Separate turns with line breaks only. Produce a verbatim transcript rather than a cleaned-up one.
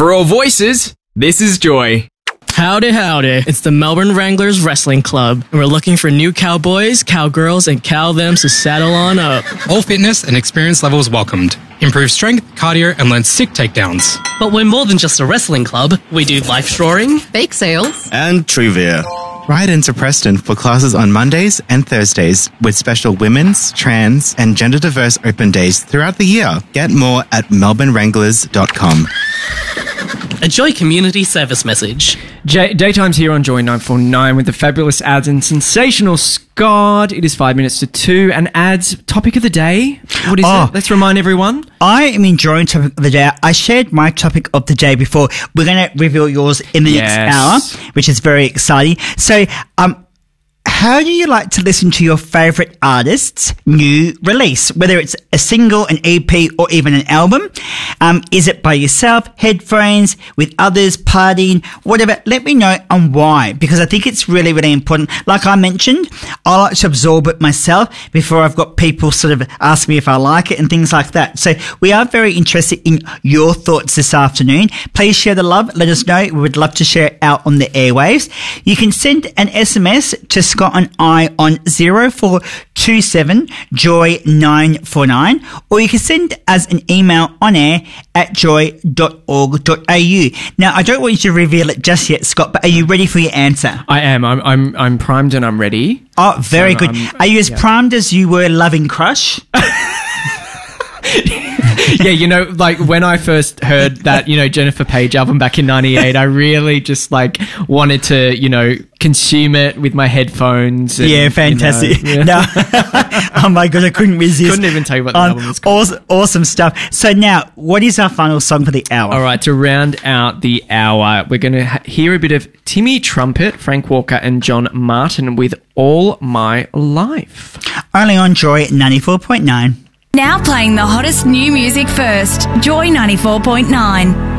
For all voices, this is Joy.
Howdy, howdy. It's the Melbourne Wranglers Wrestling Club, and we're looking for new cowboys, cowgirls, and cow-thems to saddle on up.
All fitness and experience levels welcomed. Improve strength, cardio, and learn sick takedowns.
But we're more than just a wrestling club. We do life shoring,
bake sales,
and trivia. Ride into Preston for classes on Mondays and Thursdays with special women's, trans, and gender diverse open days throughout the year. Get more at melbourne wranglers dot com.
A Joy community service message.
J- Daytime's here on Joy nine forty-nine with the fabulous ads and sensational Scott. It is five minutes to two, and ads topic of the day. What is
oh,
it? Let's remind everyone.
I am enjoying topic of the day. I shared my topic of the day before. We're going to reveal yours in the
yes.
next hour, which is very exciting. So, um, how do you like to listen to your favourite artist's new release? Whether it's a single, an E P, or even an album? Um, is it by yourself, headphones, with others, partying, whatever? Let me know and why, because I think it's really, really important. Like I mentioned, I like to absorb it myself before I've got people sort of ask me if I like it and things like that. So we are very interested in your thoughts this afternoon. Please share the love. Let us know. We would love to share it out on the airwaves. You can send an S M S to Scott and I on zero four two seven joy nine four nine, or you can send us an email on air at joy dot org dot a u. Now, I don't want you to reveal it just yet, Scott, but are you ready for your answer?
I am. I'm I'm, I'm primed and I'm ready.
Oh, very
so,
good.
um,
are you as
yeah.
primed as you were loving Crush?
Yeah, you know, like when I first heard that, you know, Jennifer Page album back in ninety-eight, I really just like wanted to, you know, consume it with my headphones. And,
yeah, fantastic.
You know,
yeah. No. Oh my God, I couldn't resist.
Couldn't even tell you what the
um,
album was called.
Awesome, awesome stuff. So now, what is our final song for the hour?
All right, to round out the hour, we're going to ha- hear a bit of Timmy Trumpet, Frank Walker, and John Martin with All My Life.
Only on Joy ninety-four point nine.
Now playing the hottest new music first. Joy ninety-four point nine.